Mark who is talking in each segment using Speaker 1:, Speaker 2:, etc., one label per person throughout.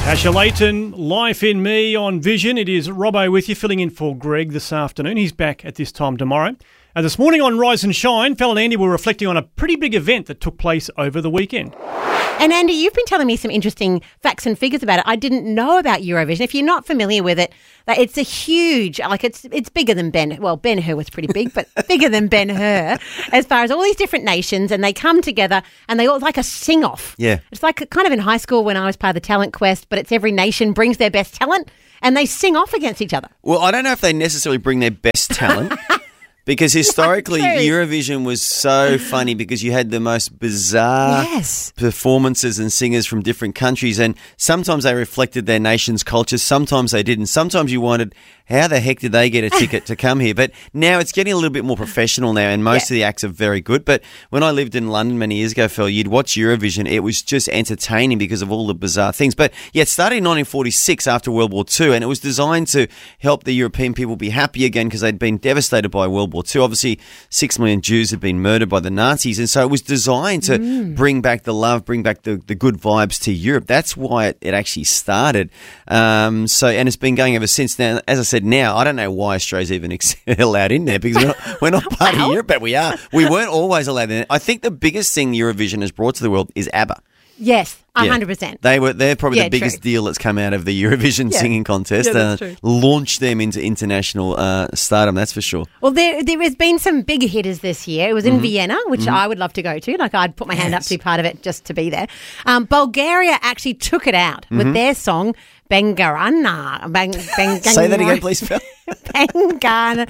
Speaker 1: Asha Layton, Life in Me on Vision. It is Robbo with you, filling in for Greg this afternoon. He's back at this time tomorrow. This morning on Rise and Shine, Phil and Andy were reflecting on a pretty big event that took place over the weekend.
Speaker 2: And Andy, you've been telling me some interesting facts and figures about it. I didn't know about Eurovision. If you're not familiar with it, it's a huge, it's bigger than Ben-Hur was pretty big, but bigger than Ben-Hur as far as all these different nations, and they come together and they all like a sing-off.
Speaker 3: Yeah.
Speaker 2: It's like kind of in high school when I was part of the Talent Quest, but it's every nation brings their best talent and they sing off against each other.
Speaker 3: Well, I don't know if they necessarily bring their best talent. Because historically, Eurovision was so funny because you had the most bizarre performances and singers from different countries, and sometimes they reflected their nation's culture, sometimes they didn't. Sometimes you wondered, how the heck did they get a ticket to come here? But now it's getting a little bit more professional now, and most of the acts are very good. But when I lived in London many years ago, Phil, you'd watch Eurovision. It was just entertaining because of all the bizarre things. But yeah, it started in 1946 after World War II, and it was designed to help the European people be happy again because they'd been devastated by World War II. Obviously, 6 million Jews had been murdered by the Nazis, and so it was designed to bring back the love, bring back the good vibes to Europe. That's why it actually started. And it's been going ever since. Now, as I said, now I don't know why Australia's even allowed in there because we're not part of Europe, but we are. We weren't always allowed in there. I think the biggest thing Eurovision has brought to the world is ABBA.
Speaker 2: Yes, 100%.
Speaker 3: They're probably the biggest deal that's come out of the Eurovision singing contest. Launched them into international stardom, that's for sure.
Speaker 2: Well, there has been some big hitters this year. It was in Vienna, which I would love to go to. Like, I'd put my hand up to be part of it just to be there. Bulgaria actually took it out with their song Bangaranga.
Speaker 3: Say that again, please, Phil.
Speaker 2: Bangaranga.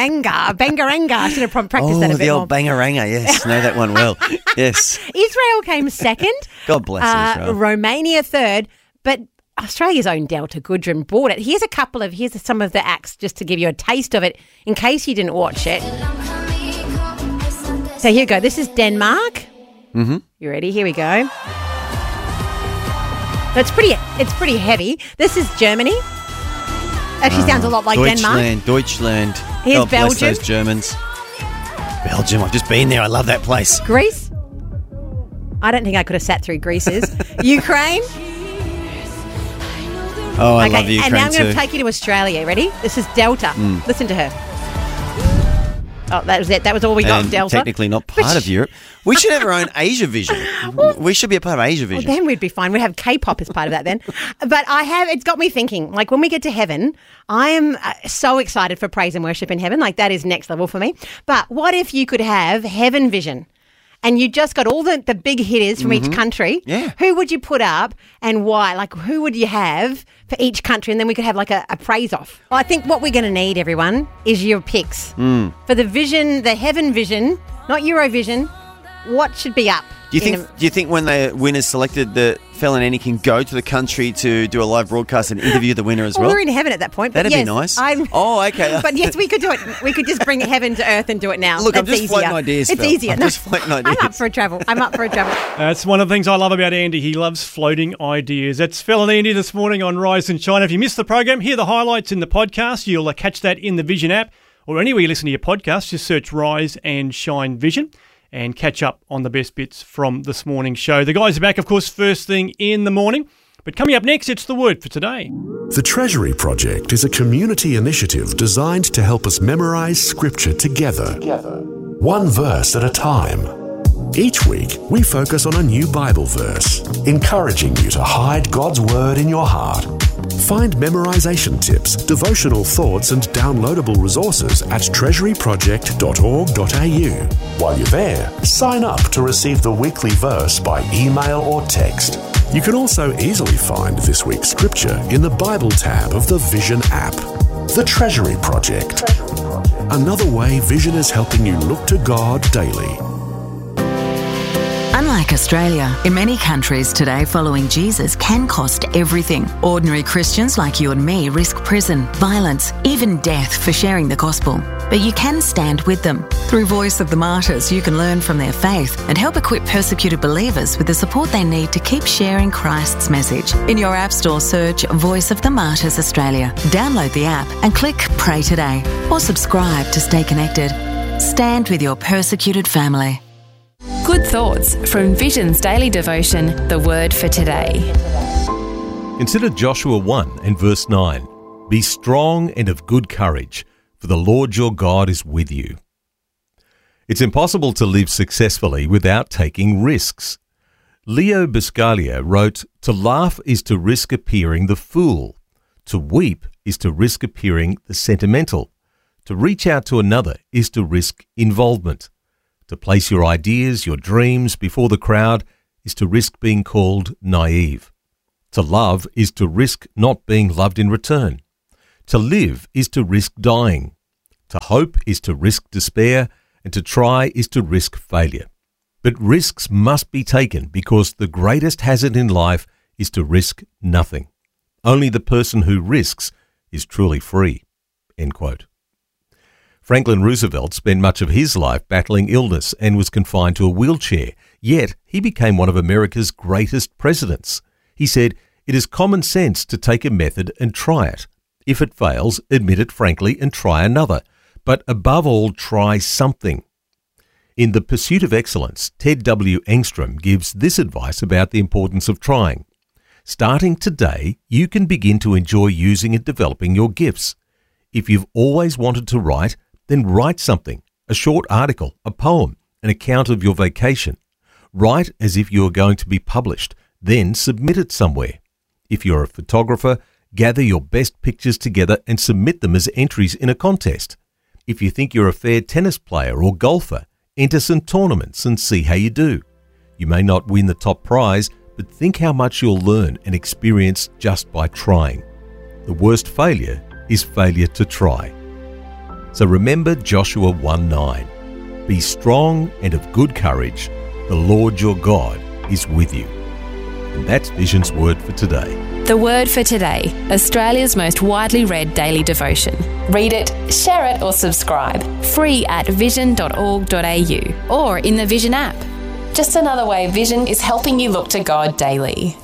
Speaker 2: I should have practiced that a bit
Speaker 3: the old Bangaranga, yes. Know that one well. Yes.
Speaker 2: Israel came second.
Speaker 3: God bless Israel.
Speaker 2: Romania third. But Australia's own Delta Goodrem bought it. Here's some of the acts just to give you a taste of it in case you didn't watch it. So here we go. This is Denmark.
Speaker 3: Mm-hmm.
Speaker 2: You ready? Here we go. It's pretty heavy. This is Germany. Actually sounds a lot like Denmark.
Speaker 3: Deutschland.
Speaker 2: Here's
Speaker 3: God
Speaker 2: Belgium.
Speaker 3: bless those Germans. Belgium, I've just been there. I love that place.
Speaker 2: Greece. I don't think I could have sat through Greece's. Ukraine.
Speaker 3: Oh, I love Ukraine
Speaker 2: and now I'm going
Speaker 3: too.
Speaker 2: to take you to Australia. Ready? This is Delta. Listen to her. Oh, that was it. That was all we got, Delta.
Speaker 3: Technically not part of Europe. We should have our own Asia Vision. We should be a part of Asia Vision.
Speaker 2: Well, then we'd be fine. We'd have K-pop as part of that then. But it's got me thinking, like when we get to heaven, I am so excited for praise and worship in heaven. Like that is next level for me. But what if you could have heaven vision? And you just got all the big hitters from each country.
Speaker 3: Yeah.
Speaker 2: Who would you put up and why? Like, who would you have for each country? And then we could have like a praise off. Well, I think what we're going to need, everyone, is your picks. For the vision, the heaven vision, not Eurovision, what should be up?
Speaker 3: Do you think when the winner's selected, the Phil and Annie can go to the country to do a live broadcast and interview the winner as well?
Speaker 2: We're in heaven at that point.
Speaker 3: That'd be nice. Okay.
Speaker 2: But yes, we could do it. We could just bring heaven to earth and do it now.
Speaker 3: Look,
Speaker 2: That's
Speaker 3: I'm just floating
Speaker 2: easier.
Speaker 3: ideas,
Speaker 2: It's
Speaker 3: Phil.
Speaker 2: easier.
Speaker 3: I'm just floating ideas.
Speaker 2: I'm up for a travel.
Speaker 1: That's one of the things I love about Andy. He loves floating ideas. That's Phil and Andy this morning on Rise and Shine. If you missed the program, hear the highlights in the podcast. You'll catch that in the Vision app or anywhere you listen to your podcast. Just search Rise and Shine Vision and catch up on the best bits from this morning's show. The guys are back, of course, first thing in the morning. But coming up next, it's the word for today.
Speaker 4: The Treasury Project is a community initiative designed to help us memorize Scripture together, one verse at a time. Each week, we focus on a new Bible verse, encouraging you to hide God's Word in your heart. Find memorization tips, devotional thoughts, and downloadable resources at treasuryproject.org.au. While you're there, sign up to receive the weekly verse by email or text. You can also easily find this week's scripture in the Bible tab of the Vision app. The Treasury Project. Another way Vision is helping you look to God daily.
Speaker 5: Unlike Australia, in many countries today, following Jesus can cost everything. Ordinary Christians like you and me risk prison, violence, even death for sharing the gospel. But you can stand with them. Through Voice of the Martyrs, you can learn from their faith and help equip persecuted believers with the support they need to keep sharing Christ's message. In your App Store, search Voice of the Martyrs Australia. Download the app and click Pray Today or subscribe to stay connected. Stand with your persecuted family.
Speaker 6: Good thoughts from Vision's daily devotion, The Word for Today. Consider Joshua 1 and verse 9. Be strong and of good courage, for the Lord your God is with you. It's impossible to live successfully without taking risks. Leo Buscaglia wrote, "To laugh is to risk appearing the fool. To weep is to risk appearing the sentimental. To reach out to another is to risk involvement. To place your ideas, your dreams before the crowd is to risk being called naive. To love is to risk not being loved in return. To live is to risk dying. To hope is to risk despair, and to try is to risk failure. But risks must be taken because the greatest hazard in life is to risk nothing. Only the person who risks is truly free." End quote. Franklin Roosevelt spent much of his life battling illness and was confined to a wheelchair, yet he became one of America's greatest presidents. He said, "It is common sense to take a method and try it. If it fails, admit it frankly and try another. But above all, try something." In The Pursuit of Excellence, Ted W. Engstrom gives this advice about the importance of trying. Starting today, you can begin to enjoy using and developing your gifts. If you've always wanted to write, then write something, a short article, a poem, an account of your vacation. Write as if you are going to be published, then submit it somewhere. If you're a photographer, gather your best pictures together and submit them as entries in a contest. If you think you're a fair tennis player or golfer, enter some tournaments and see how you do. You may not win the top prize, but think how much you'll learn and experience just by trying. The worst failure is failure to try. So remember Joshua 1:9. Be strong and of good courage. The Lord your God is with you. And that's Vision's word for today.
Speaker 7: The Word for Today, Australia's most widely read daily devotion. Read it, share it or subscribe. Free at vision.org.au or in the Vision app. Just another way Vision is helping you look to God daily.